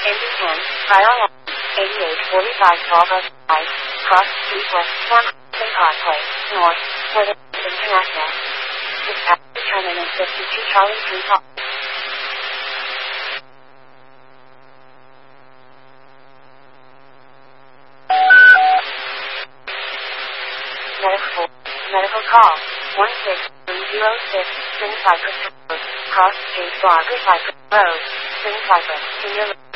Engine 10, ILM, 8845 Volvo 5, Cross Street West, Hampton Parkway, North, Weather International. Dispatch determinant 52 Charlie 3 Pop. Medical call, 16306, Spring Cypress Road, Cross Street Blogger Cypress Road, Spring Cypress, Senior